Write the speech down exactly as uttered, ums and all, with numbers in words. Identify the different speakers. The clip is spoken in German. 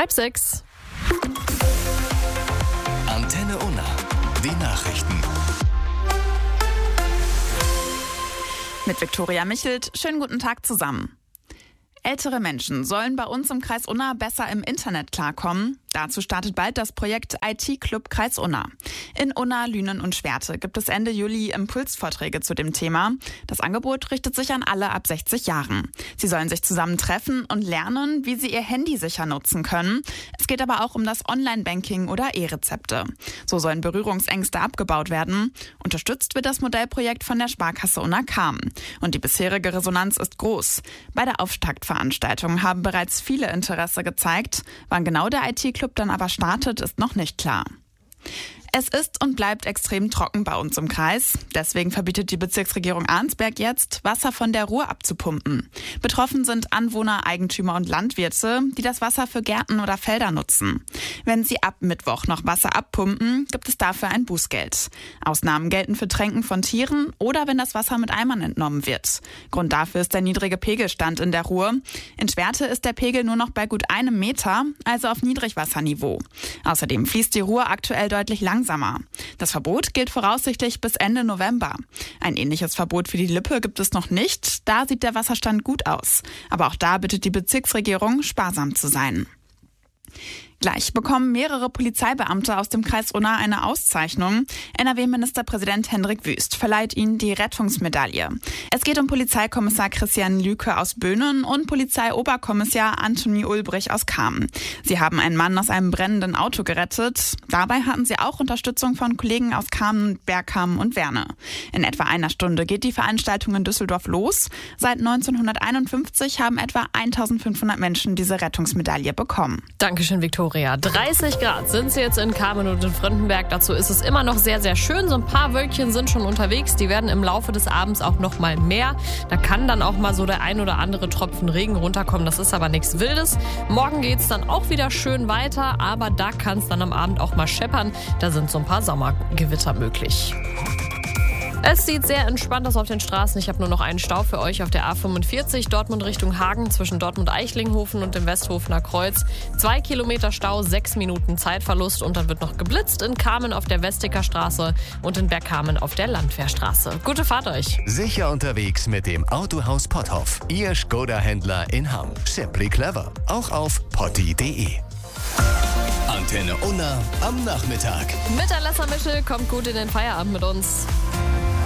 Speaker 1: Halb sechs.
Speaker 2: Antenne Unna, die Nachrichten.
Speaker 3: Mit Viktoria Michelt, schönen guten Tag zusammen. Ältere Menschen sollen bei uns im Kreis Unna besser im Internet klarkommen. Dazu startet bald das Projekt I T-Club Kreis Unna. In Unna, Lünen und Schwerte gibt es Ende Juli Impulsvorträge zu dem Thema. Das Angebot richtet sich an alle ab sechzig Jahren. Sie sollen sich zusammen treffen und lernen, wie sie ihr Handy sicher nutzen können. Es geht aber auch um das Online-Banking oder E-Rezepte. So sollen Berührungsängste abgebaut werden. Unterstützt wird das Modellprojekt von der Sparkasse Unna Kam. Und die bisherige Resonanz ist groß. Bei der Auftaktveranstaltung haben bereits viele Interesse gezeigt. Wann genau der I T-Club dann aber startet, ist noch nicht klar. Es ist und bleibt extrem trocken bei uns im Kreis. Deswegen verbietet die Bezirksregierung Arnsberg jetzt, Wasser von der Ruhr abzupumpen. Betroffen sind Anwohner, Eigentümer und Landwirte, die das Wasser für Gärten oder Felder nutzen. Wenn sie ab Mittwoch noch Wasser abpumpen, gibt es dafür ein Bußgeld. Ausnahmen gelten für Tränken von Tieren oder wenn das Wasser mit Eimern entnommen wird. Grund dafür ist der niedrige Pegelstand in der Ruhr. In Schwerte ist der Pegel nur noch bei gut einem Meter, also auf Niedrigwasserniveau. Außerdem fließt die Ruhr aktuell deutlich langsamer. Das Verbot gilt voraussichtlich bis Ende November. Ein ähnliches Verbot für die Lippe gibt es noch nicht. Da sieht der Wasserstand gut aus. Aber auch da bittet die Bezirksregierung, sparsam zu sein. Gleich bekommen mehrere Polizeibeamte aus dem Kreis Unna eine Auszeichnung. N R W-Ministerpräsident Hendrik Wüst verleiht ihnen die Rettungsmedaille. Es geht um Polizeikommissar Christian Lüke aus Böhnen und Polizeioberkommissar Antoni Ulbrich aus Kamen. Sie haben einen Mann aus einem brennenden Auto gerettet. Dabei hatten sie auch Unterstützung von Kollegen aus Kamen, Bergkamen und Werne. In etwa einer Stunde geht die Veranstaltung in Düsseldorf los. Seit neunzehnhunderteinundfünfzig haben etwa eintausendfünfhundert Menschen diese Rettungsmedaille bekommen.
Speaker 1: Dankeschön, Viktoria. dreißig Grad sind es jetzt in Kamen und in Fröndenberg. Dazu ist es immer noch sehr, sehr schön. So ein paar Wölkchen sind schon unterwegs. Die werden im Laufe des Abends auch noch mal mehr. Da kann dann auch mal so der ein oder andere Tropfen Regen runterkommen. Das ist aber nichts Wildes. Morgen geht es dann auch wieder schön weiter. Aber da kann es dann am Abend auch mal scheppern. Da sind so ein paar Sommergewitter möglich. Es sieht sehr entspannt aus auf den Straßen. Ich habe nur noch einen Stau für euch auf der A fünfundvierzig, Dortmund Richtung Hagen, zwischen Dortmund-Eichlinghofen und dem Westhofener Kreuz. Zwei Kilometer Stau, sechs Minuten Zeitverlust und dann wird noch geblitzt in Kamen auf der Westiker Straße und in Bergkamen auf der Landwehrstraße. Gute Fahrt euch!
Speaker 2: Sicher unterwegs mit dem Autohaus Potthoff. Ihr Skoda-Händler in Hamm. Simply clever. Auch auf potti punkt de. Antenne Unna am Nachmittag.
Speaker 1: Mit Alessa Mischel kommt gut in den Feierabend mit uns.